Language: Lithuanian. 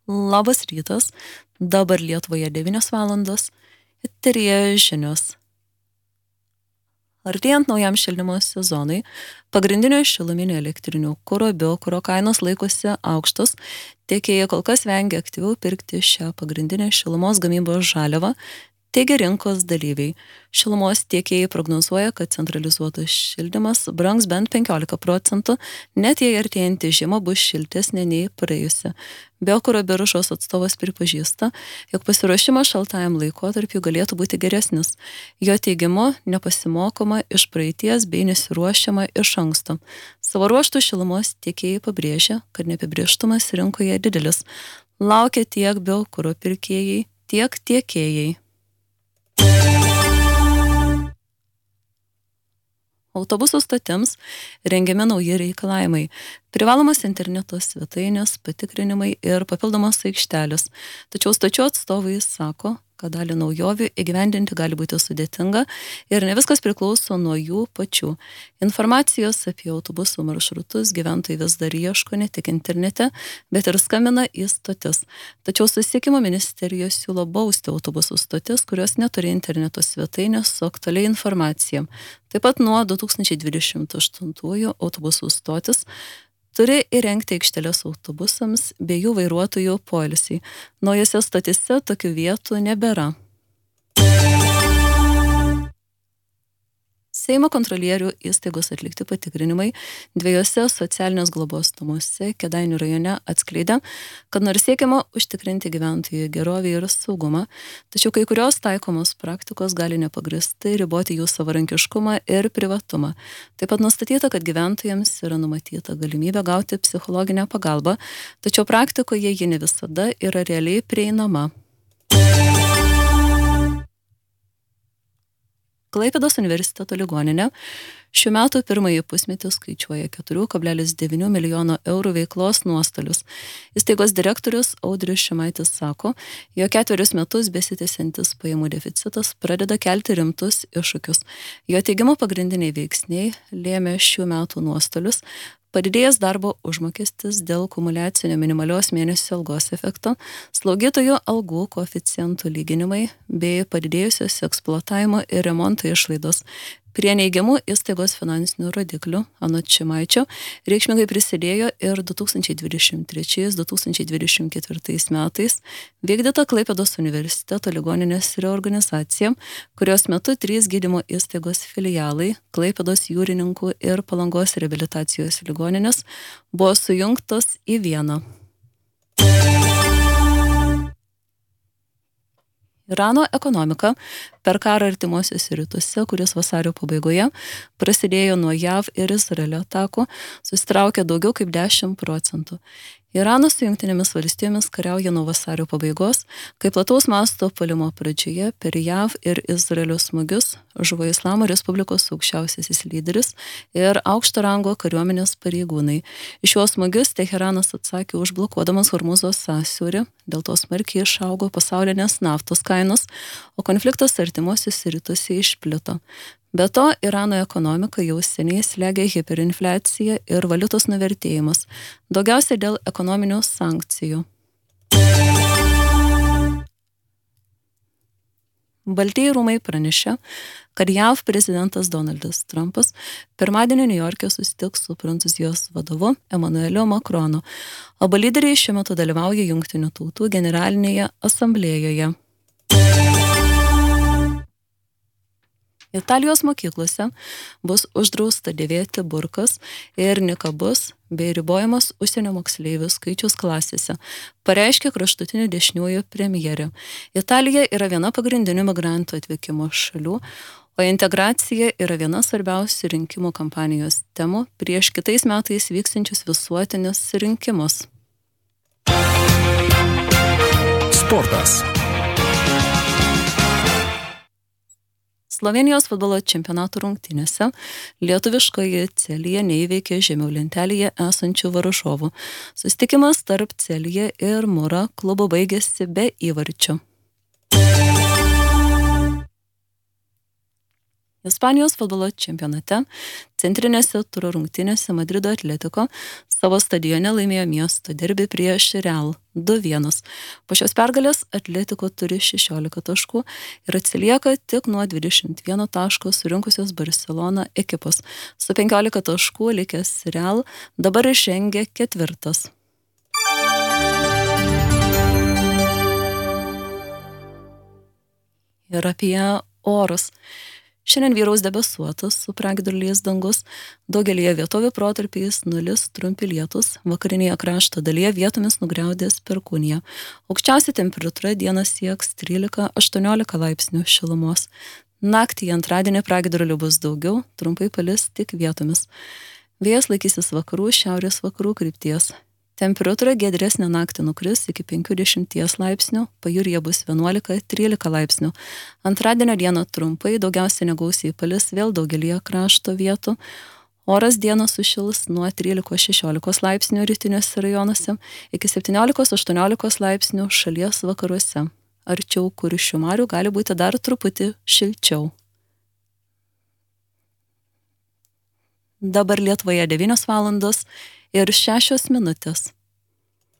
Labas rytas, dabar Lietuvoje 9 valandos, eteryje žinios. Artėjant naujam šildymo sezonui, pagrindinio šiluminių elektrinių kuro biokuro kainos laikosi aukštos, tiekėjai kol kas vengia aktyviau pirkti šią pagrindinę šilumos gamybos žaliavą, teigia rinkos dalyviai. Šilumos tiekėjai prognozuoja, kad centralizuotas šildymas brangs bent 15%, net jei artėjantį žiemą bus šiltesnė nei praėjusi. Biokuro biržos atstovas pripažįsta, jog pasiruošimas šaltajam laikotarpiu galėtų būti geresnis. Jo teigimu, nepasimokoma iš praeities bei nesiruošiama iš anksto. Savo ruožtų šilumos tiekėjai pabrėžia, kad neapibrėžtumas rinkoje didelis. Laukia tiek biokuro pirkėjai, tiek tiekėjai. Autobusų stotims rengiami nauji reikalavimai, privalomas interneto svetainės, patikrinimai ir papildomos aikštelės. Tačiau stočių atstovai sako, kad dalį naujovių įgyvendinti gali būti sudėtinga ir ne viskas priklauso nuo jų pačių. Informacijos apie autobusų maršrutus gyventojai vis dar ieško ne tik internete, bet ir skambina į stotis. Tačiau susisiekimo ministerija siūlo bausti autobusų stotis, kurios neturi interneto svetainės su aktualia informacija. Taip pat nuo 2028 autobusų stotis turi įrengti aikšteles autobusams bei jų vairuotojų poilsiai. Naujose stotise tokių vietų nebėra. Seimo kontrolierių įstaigos atlikti patikrinimai 2 socialinės globos namuose Kėdainių rajone atskleidė, kad nors siekiama užtikrinti gyventojų gerovę ir saugumą, tačiau kai kurios taikomos praktikos gali nepagristai riboti jų savarankiškumą ir privatumą. Taip pat nustatyta, kad gyventojams yra numatyta galimybė gauti psichologinę pagalbą, tačiau praktikoje ji ne visada yra realiai prieinama. Klaipėdos universiteto ligoninė šių metų pirmąjį pusmetį skaičiuoja 4,9 milijono eurų veiklos nuostolius. Įstaigos direktorius Audrius Šimaitis sako, jo 4 metus besitęsiantis pajamų deficitas pradeda kelti rimtus iššūkius. Jo teigimu pagrindiniai veiksniai lėmė šių metų nuostolius, padidėjęs darbo užmokestis dėl kumuliacinio minimalios mėnesio algos efekto, slaugytojų algų koeficientų lyginimai bei padidėjusios eksploatavimo ir remonto išlaidos. Prie neigiamų įstaigos finansinių rodiklių, anot Šimaičio, reikšmingai prisidėjo ir 2023-2024 metais vykdyta Klaipėdos universiteto ligoninės reorganizacija, kurios metu 3 gydymo įstaigos filialai, Klaipėdos jūrininkų ir Palangos reabilitacijos ligoninės, buvo sujungtos į vieną. Irano ekonomika per karą artimuosiuose rytuose, kuris vasario pabaigoje prasidėjo nuo JAV ir Izraelio atakų, susitraukė daugiau kaip 10%. Iranas su Jungtinėmis valstijomis kariauja nuo vasario pabaigos, kai plataus masto puolimo pradžioje per JAV ir Izraelio smūgius žuvo Islamo Respublikos aukščiausiasis lyderis ir aukšto rango kariuomenės pareigūnai. Iš šiuos smūgius Teheranas atsakė užblokuodamas Hormuzo sąsiaurį, dėl to smarkiai išaugo pasaulinės naftos kainos, o konfliktas artimuosiuose rytuose išplito. Be to, Irano ekonomika jau seniai slegia hiperinfliacija ir valiutos nuvertėjimas, daugiausia dėl ekonominių sankcijų. Baltieji rūmai pranešė, kad JAV prezidentas Donaldas Trumpas pirmadienį Niujorke susitiks su Prancūzijos vadovu Emmanueliu Macronu, o lyderiai šiuo metu dalyvauja Jungtinių tautų generalinėje asamblėjoje. Italijos mokyklose bus uždrausta dėvėti burkas ir nikabus bei ribojamas užsienio moksleivių skaičius klasėse, pareiškė kraštutinių dešiniųjų premjerė. Italija yra viena pagrindinių migrantų atvykimo šalių, o integracija yra viena svarbiausių rinkimų kampanijos temų prieš kitais metais vykstančius visuotinius rinkimus. Sportas. Slovėnijos futbolo čempionato rungtynėse lietuviškoji Celija neįveikė žemiau lentelėje esančių varžovų. Susitikimas tarp Celija ir Mura klubo baigėsi be įvarčių. Ispanijos futbolo čempionate centrinėse turo rungtynėse Madrido Atletico savo stadione laimėjo miesto derbį prieš Real 2-1. Po šios pergalės Atletico turi 16 taškų ir atsilieka tik nuo 21 taško surinkusios Barcelona ekipos. Su 15 taškų likęs Real dabar žengia 4. Ir apie orus. Šiandien vyraus debesuotas, su pragiedruliais dangus, daugelėje vietovių protarpiais nulis trumpi lietus, vakarinėje krašto dalyje vietomis nugriaudės perkūnija. Aukščiausia temperatūra dieną sieks 13-18 laipsnių šilumos. Naktį antradienį pragiedrulių bus daugiau, trumpai palis tik vietomis. Vėjas laikysis vakarų, šiaurės vakarų krypties. Temperatūra giedresnė naktį nukris iki 50 laipsnių, pajūryje bus 11-13 laipsnių. Antradienio dieną trumpai, daugiausiai negausiai palis vėl daugelįje krašto vietų. Oras dieną sušils nuo 13-16 laipsnių rytiniuose rajonuose iki 17-18 laipsnių šalies vakaruose. Arčiau Kuršių marių gali būti dar truputį šilčiau. Dabar Lietuvoje 9 valandos ir 6 minutės.